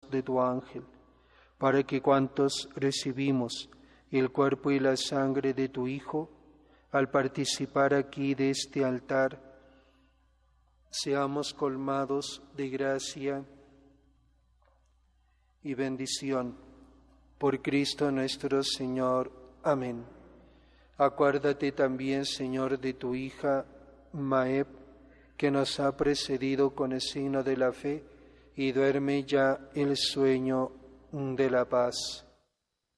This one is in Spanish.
de tu ángel, para que cuantos recibimos el cuerpo y la sangre de tu Hijo, al participar aquí de este altar, seamos colmados de gracia y bendición. Por Cristo nuestro Señor. Amén. Acuérdate también, Señor, de tu hija Maeb, que nos ha precedido con el signo de la fe, y duerme ya el sueño de la paz.